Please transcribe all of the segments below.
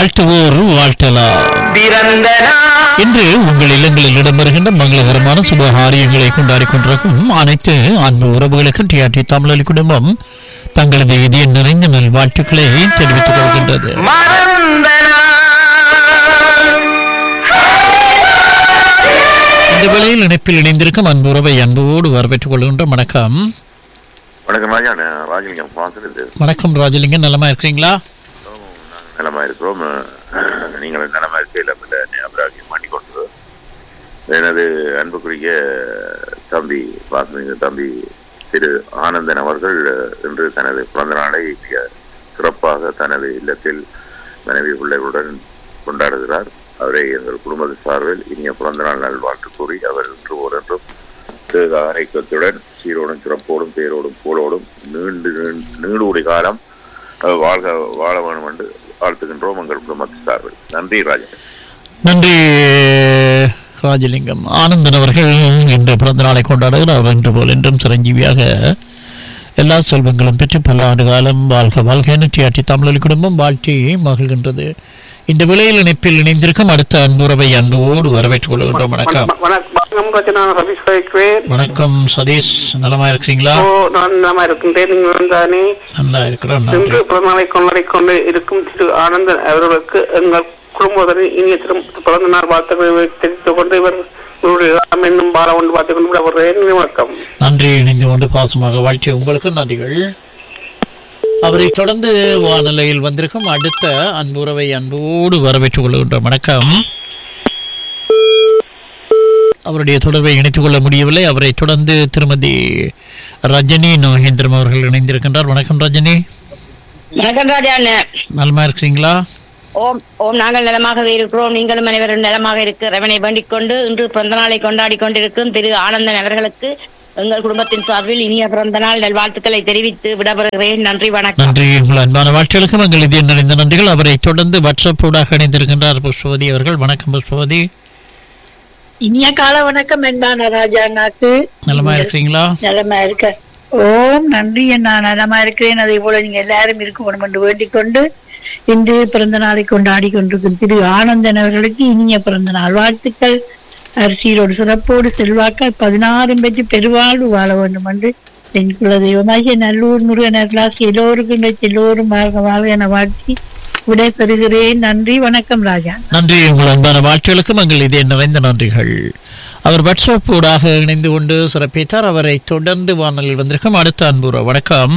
வாழ்த்துவோர் வாழ்த்தலாம். இன்று உங்கள் இல்லங்களில் இடம்பெறுகின்ற மங்களகரமான சுபகாரியங்களை கொண்டாடி கொண்டிருக்கும் அனைத்து அன்பு உறவுகளுக்கு டிஆர்டி தமிழொலி குடும்பம் தங்களது இதய நிறைந்த நல் வாழ்த்துக்களை தெரிவித்துக் கொள்கின்றது. இந்த வேளையில் இணைப்பில் இணைந்திருக்கும் அன்பு உறவை அன்போடு வரவேற்றுக் கொள்கின்ற வணக்கம். வணக்கம் ராஜா, ராஜலிங்கம் பார்க்குறது. வணக்கம் ராஜலிங்கம், நலமா இருக்கிறீங்களா? நலமா இருக்கிறோம். நீங்கள் நலமா இருக்கையில் அபிராகியம் பண்ணிக்கொண்டு எனது அன்புக்குரிய தம்பி தம்பி திரு ஆனந்தன் அவர்கள் இன்று தனது பிறந்த நாளை மிக சிறப்பாக தனது இல்லத்தில் மனைவி பிள்ளைகளுடன் கொண்டாடுகிறார். அவரை எங்கள் குடும்பத்தின் சார்பில் இனிய பிறந்த நாள் நல்வாழ்த்து கூறி அவர் இன்று ஓரென்றும் ஆரோக்கியத்துடன் சீரோடும் சிறப்போடும் பேரோடும் புகழோடும் நீடூடி காலம் வாழ வேண்டும் என்று வாழ்த்துகின்றோம் எங்கள் குடும்பத்தின் சார்பில். நன்றி ராஜா. நன்றி ராஜலிங்கம். ஆனந்தன் அவர்கள் இன்று பிறந்த நாளை கொண்டாடுகிறார். இன்று போல் என்றும் சிரஞ்சீவியாக எல்லா செல்வங்களும் பெற்று பல ஆண்டு காலம் வாழ்க வாழ்க என டிஆர்டி தமிழொலி குடும்பம் வாழ்த்தி மகிழ்கின்றது. இந்த விலையில் இணைப்பில் இணைந்திருக்கும் அடுத்த அன்புறவை அன்போடு வரவேற்றுக் கொள்கின்றோம். வணக்கம். வணக்கம் சதீஷ், நலமா இருக்கிறீங்களா? நலமா இருக்கின்றேன். நீங்கள் தானே? நல்லா இருக்கிறோம். இன்று பிறந்தநாளை கொண்டாடி கொண்டு இருக்கும் திரு ஆனந்தன் அவர்களுக்கு எங்கள் குடும்பத்துடன் இனிய பிறந்த நாள் வாழ்த்துக்களை தெரிவித்துக் கொண்டு இவர் என்னும் பால ஒன்று பார்த்துக் கொண்டு விடப்படுகிறேன். வணக்கம். நன்றி. இணைந்து கொண்டு பாசமாக வாழ்த்திய உங்களுக்கு நன்றிகள். அவரை தொடர்ந்து வானிலையில் வந்திருக்கும் அடுத்த அன்புறவை அன்போடு வரவேற்றுக் கொள்கின்ற வணக்கம். அவருடைய தொடர்பை இணைத்துக் கொள்ள முடியவில்லை. அவரை தொடர்ந்து திருமதி ரஜினி நோகேந்திரம் அவர்கள் இணைந்திருக்கின்றார். வணக்கம் ரஜினி. வணக்கம் ராஜா. நலமா இருக்கிறீங்களா? ஓம் ஓம் நாங்கள் நலமாகவே இருக்கிறோம். நீங்களும் அனைவரும் நலமாக இருக்கிறவனை வேண்டிக் கொண்டு இன்று பிறந்த நாளை கொண்டாடி கொண்டிருக்கும் திரு ஆனந்தன் அவர்களுக்கு எங்கள் குடும்பத்தின் சார்பில் இனிய பிறந்த நாள் நல்வாழ்த்துக்களை தெரிவித்து விடப்படுகிறேன். நன்றி, வணக்கம். நன்றி. உங்கள் அன்பான வாழ்த்துக்களுக்கும் எங்கள் இதய நிறைந்த நன்றிகள். அவரை தொடர்ந்து வாட்ஸ்அப் ஊடாக இணைந்திருக்கின்றார் புஷ்பவதி அவர்கள். வணக்கம் புஷ்பவதி. இனிய கால வணக்கம் என்பான ராஜா. நாக்கு நலமா இருக்கிறீங்களா? நலமா இருக்க. ஓம் நன்றி. நான் நலமா இருக்கிறேன். அதே போல நீங்க எல்லாரும் இருக்கணும் என்று வேண்டிக் கொண்டு இன்று பிறந்த நாளை கொண்டாடி கொண்டிருக்கும் திரு ஆனந்தன் அவர்களுக்கு இனிய பிறந்த நாள் வாழ்த்துக்கள். அரிசியோடு சிறப்போடு செல்வாக்க 16 பெற்று பெருவாழ்வு வாழ வேண்டும் என்று என் குல தெய்வமாகிய நல்லூர் முருகன் அருளாசி எல்லோருக்கும் எல்லோரும் வாழ்க வாழ்க என வாழ்த்தி விடை பெறுகிறேன். நன்றி, வணக்கம் ராஜா. நன்றி. உங்கள் அன்பான வாழ்த்துகளுக்கும் எங்கள் இதே நிறைந்த நன்றிகள். அவர் வாட்ஸ்அப் ஊடாக இணைந்து கொண்டு சிறப்பித்தார். அவரை தொடர்ந்து வானலில் வந்திருக்கும் அடுத்த அன்புற வணக்கம்.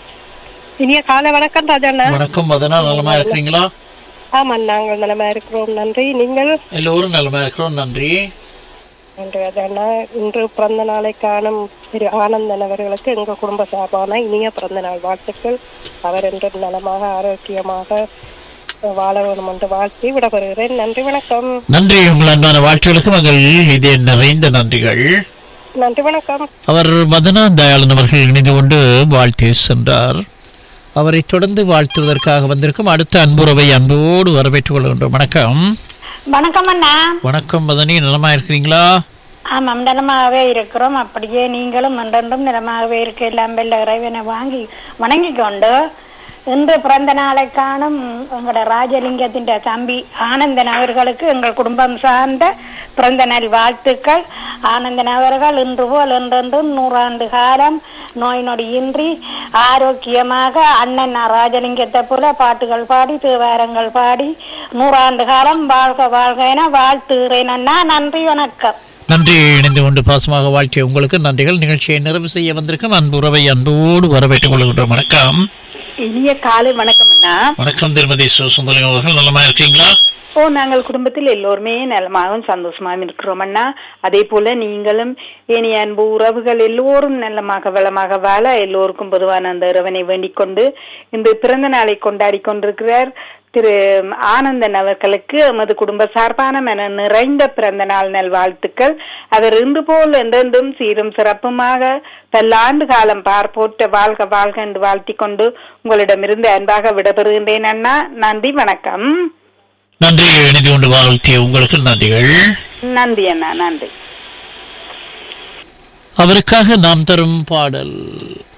இனிய காலை வணக்கம் ராஜா. வணக்கம் மதனா, நலமா இருக்கிறீங்களா? ஆமா, நாங்கள் நலமா இருக்கிறோம். நன்றி. நீங்கள்? எல்லோரும் நலமா இருக்கிறோம். நன்றி. நன்றி ராஜா. இன்று பிறந்த நாளை காணும் திரு ஆனந்தன் அவர்களுக்கு எங்கள் குடும்ப சார்பான இனிய பிறந்த நாள் வாழ்த்துக்கள். அவர் என்று நலமாக ஆரோக்கியமாக வாழ வேண்டும் என்று வாழ்த்தி விடப்படுகிறேன். நன்றி, வணக்கம். நன்றி. உங்கள் அன்பான வாழ்த்துகளுக்கும் எங்கள் இதே நிறைந்த நன்றிகள். நன்றி, வணக்கம். அவர் மதனா தயாளன் அவர்கள் இணைந்து கொண்டு வாழ்த்தி சென்றார். அவரை தொடர்ந்து வாழ்த்துவதற்காக வந்திருக்கும் அடுத்த அன்புறவை அன்போடு வரவேற்றுக் கொள்கின்றோம். வணக்கம். வணக்கம் அண்ணா. வணக்கம் மதனி, நலமா இருக்கிறீங்களா? ஆமாம், நலமாகவே இருக்கிறோம். அப்படியே நீங்களும் என்றென்றும் நலமாகவே இருக்க எல்லாம் வெள்ள இறைவனை வணங்கி கொண்டு இன்று பிறந்த நாளை காணும் எங்களோட ராஜலிங்கத்தின் தம்பி ஆனந்தன் அவர்களுக்கு எங்கள் குடும்பம் சார்ந்த பிறந்த நாள் வாழ்த்துக்கள். ஆனந்தன் அவர்கள் இன்று போல் என்றென்றும் 100 ஆண்டு காலம் நோய் நொடியின்றி ஆரோக்கியமாக அண்ணன் ராஜலிங்கத்தை போல பாட்டுகள் பாடி தேவாரங்கள் பாடி 100 ஆண்டு காலம் வாழ்க வாழ்க என வாழ்த்துகிறேன் அண்ணா. நன்றி, வணக்கம். நன்றி. இணைந்து கொண்டு பாசமாக வாழ்த்திய உங்களுக்கு நன்றிகள். நிகழ்ச்சியை நிறைவு செய்ய வந்திருக்கும் அன்புறவை அன்போடு வரவேற்றுக் கொள்கின்றோம். வணக்கம். இனிய காலை வணக்கம் அண்ணா. வணக்கம் திருமதி சுந்தரி அவர்கள், நலமா இருக்கீங்களா? நாங்கள் குடும்பத்தில் எல்லோருமே நலமாகவும் சந்தோஷமாகவும் இருக்கிறோம் அண்ணா. அதே போல நீங்களும் இனி அன்பு உறவுகள் எல்லோரும் நல்லமாக வளமாக வாழ எல்லோருக்கும் பொதுவான அந்த இறைவனை வேண்டிக் கொண்டு இந்த பிறந்த நாளை கொண்டாடி கொண்டிருக்கிறார் திரு ஆனந்தன் அவர்களுக்கு எமது குடும்ப சார்பான மன நிறைந்த பிறந்த நாள் நல்வாழ்த்துக்கள். அவர் இன்று போல் என்றென்றும் சீரும் சிறப்புமாக பல்லாண்டு காலம் பார்ப்போற்ற வாழ்க வாழ்க என்று வாழ்த்திக் கொண்டு உங்களிடமிருந்து அன்பாக விடைபெறுகின்றேன் அண்ணா. நன்றி, வணக்கம். நன்றி. இணைந்து கொண்டு வாழ்த்திய உங்களுக்கு நன்றிகள். நன்றி அண்ணா. நன்றி. அவருக்காக நாம் தரும் பாடல்